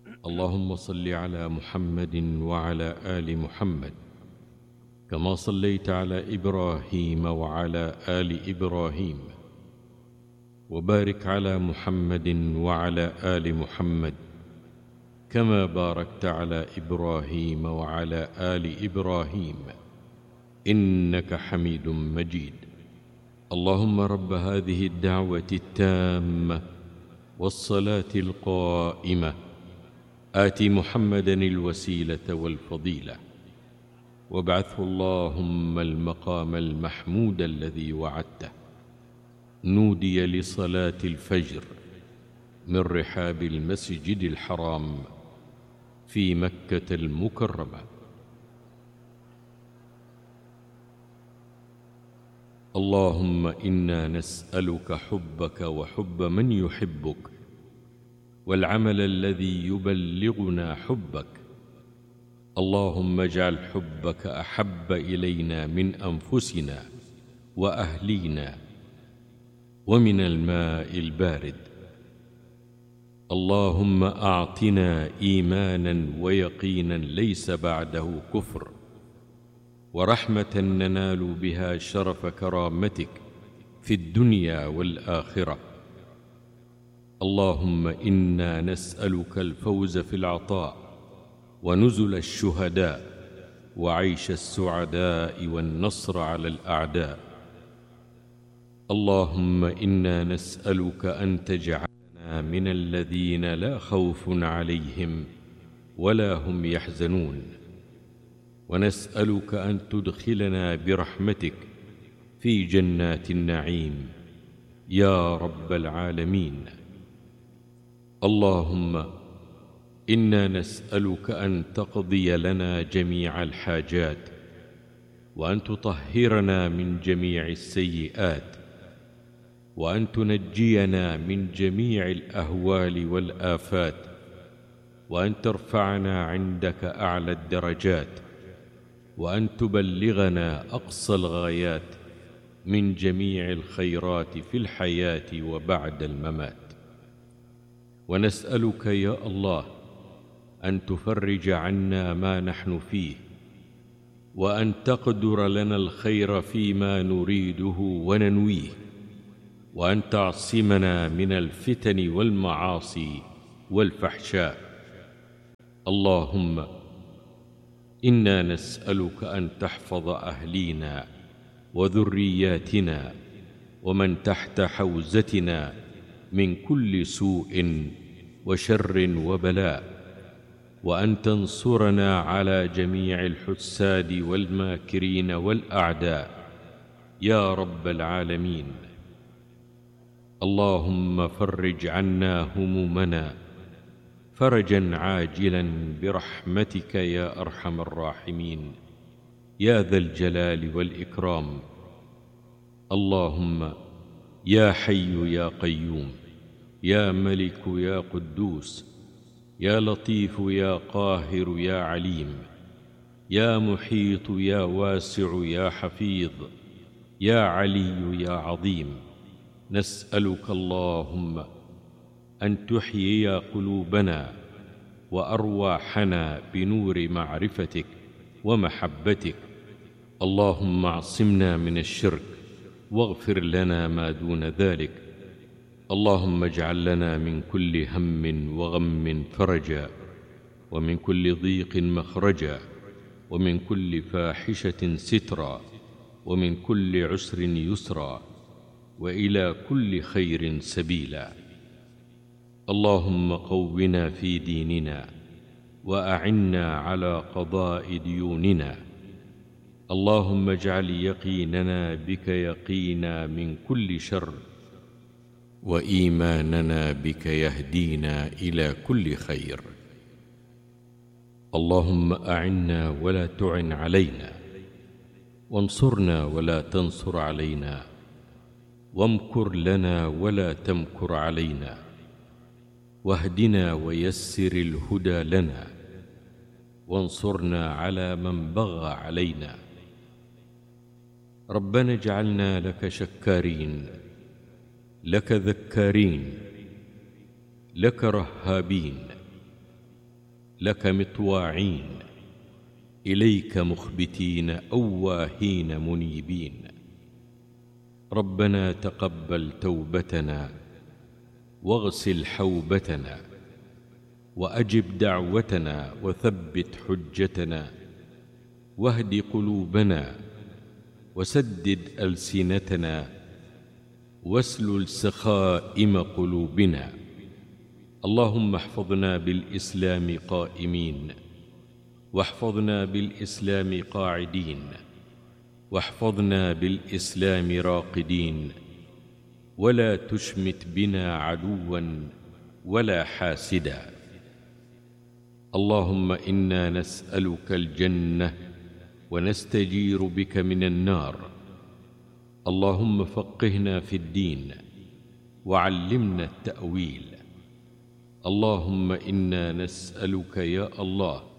اللهم صل على محمد وعلى آل محمد كما صليت على إبراهيم وعلى آل إبراهيم، وبارك على محمد وعلى آل محمد كما باركت على إبراهيم وعلى آل إبراهيم إنك حميد مجيد. اللهم رب هذه الدعوة التامة والصلاة القائمة آت محمدا الوسيلة والفضيلة وابعثه اللهم المقام المحمود الذي وعدته. نودي لصلاة الفجر من رحاب المسجد الحرام في مكة المكرمة. اللهم إنا نسألك حبك وحب من يحبك والعمل الذي يبلغنا حبك. اللهم اجعل حبك أحب إلينا من أنفسنا وأهلينا ومن الماء البارد. اللهم أعطنا إيمانا ويقينا ليس بعده كفر، ورحمة ننال بها شرف كرامتك في الدنيا والآخرة. اللهم إنا نسألك الفوز في العطاء ونزل الشهداء وعيش السعداء والنصر على الأعداء. اللهم إنا نسألك أن تجعلنا من الذين لا خوف عليهم ولا هم يحزنون، ونسألك أن تدخلنا برحمتك في جنات النعيم يا رب العالمين. اللهم إنا نسألك أن تقضي لنا جميع الحاجات، وأن تطهرنا من جميع السيئات، وأن تنجينا من جميع الأهوال والآفات، وأن ترفعنا عندك أعلى الدرجات، وأن تبلغنا أقصى الغايات من جميع الخيرات في الحياة وبعد الممات. ونسألك يا الله أن تفرج عنا ما نحن فيه، وأن تقدر لنا الخير فيما نريده وننويه، وأن تعصمنا من الفتن والمعاصي والفحشاء. اللهم إنا نسألك أن تحفظ أهلينا وذرياتنا ومن تحت حوزتنا من كل سوء وشر وبلاء، وأن تنصرنا على جميع الحساد والماكرين والأعداء يا رب العالمين. اللهم فرج عنا همومنا فرجا عاجلا برحمتك يا أرحم الراحمين يا ذا الجلال والإكرام. اللهم يا حي يا قيوم يا ملك يا قدوس يا لطيف يا قاهر يا عليم يا محيط يا واسع يا حفيظ يا علي يا عظيم، نسألك اللهم أن تحيي قلوبنا وأرواحنا بنور معرفتك ومحبتك. اللهم اعصمنا من الشرك واغفر لنا ما دون ذلك. اللهم اجعل لنا من كل هم وغم فرجا، ومن كل ضيق مخرجا، ومن كل فاحشة سترا، ومن كل عسر يسرا، وإلى كل خير سبيلا. اللهم قونا في ديننا وأعنا على قضاء ديوننا. اللهم اجعل يقيننا بك يقينا من كل شر، وإيماننا بك يهدينا إلى كل خير. اللهم أعنا ولا تعن علينا، وانصرنا ولا تنصر علينا، وامكر لنا ولا تمكر علينا، واهدنا ويسر الهدى لنا، وانصرنا على من بغى علينا. ربنا اجعلنا لك شكارين، لك ذكارين، لك رهابين، لك مطواعين، إليك مخبتين أواهين منيبين. ربنا تقبل توبتنا، واغسل حوبتنا، وأجب دعوتنا، وثبت حجتنا، واهد قلوبنا، وسدد ألسنتنا، واسلل سخائم قلوبنا. اللهم احفظنا بالإسلام قائمين، واحفظنا بالإسلام قاعدين، واحفظنا بالإسلام راقدين، ولا تشمت بنا عدوا ولا حاسدا. اللهم إنا نسألك الجنة ونستجير بك من النار. اللهم فقهنا في الدين وعلمنا التأويل. اللهم إنا نسألك يا الله